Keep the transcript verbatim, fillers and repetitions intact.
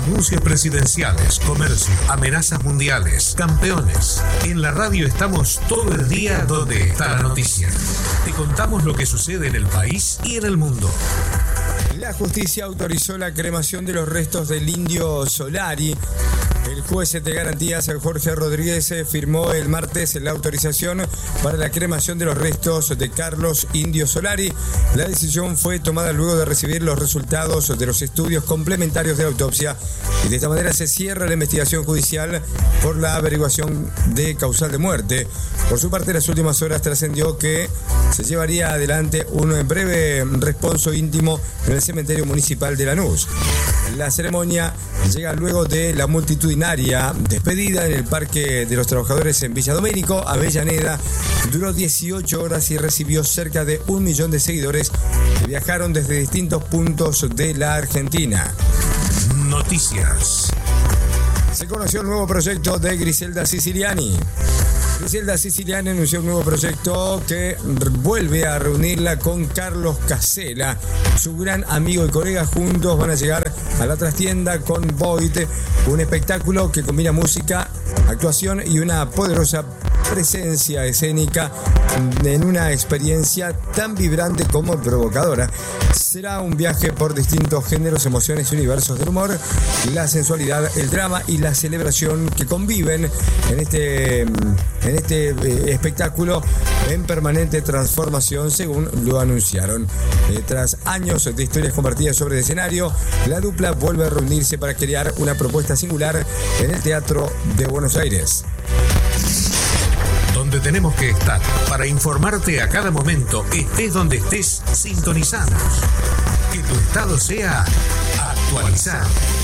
Anuncios presidenciales, comercio, amenazas mundiales, campeones. En la radio estamos todo el día donde está la noticia. Te contamos lo que sucede en el país y en el mundo. La justicia autorizó la cremación de los restos del Indio Solari. El juez de garantías, Jorge Rodríguez, firmó el martes la autorización para la cremación de los restos de Carlos Indio Solari. La decisión fue tomada luego de recibir los resultados de los estudios complementarios de autopsia y de esta manera se cierra la investigación judicial por la averiguación de causal de muerte. Por su parte, en las últimas horas trascendió que se llevaría adelante un breve responso íntimo en el cementerio municipal de Lanús. La ceremonia llega luego de la multitudinaria despedida en el Parque de los Trabajadores en Villa Domínico, Avellaneda. Duró dieciocho horas y recibió cerca de un millón de seguidores que viajaron desde distintos puntos de la Argentina. Noticias. Se conoció el nuevo proyecto de Griselda Siciliani. Griselda Siciliani anunció un nuevo proyecto que vuelve a reunirla con Carlos Casella, su gran amigo y colega. Juntos van a llegar a la trastienda con Void, un espectáculo que combina música, actuación y una poderosa presencia escénica en una experiencia tan vibrante como provocadora. Será un viaje por distintos géneros, emociones y universos del humor, la sensualidad, el drama y la celebración que conviven en este, en este eh, espectáculo en permanente transformación, según lo anunciaron. Eh, tras años de historias compartidas sobre el escenario, la dupla vuelve a reunirse para crear una propuesta singular en el Teatro de Buenos Aires. Donde tenemos que estar para informarte a cada momento, estés donde estés, sintonizados. Que tu estado sea actualizado.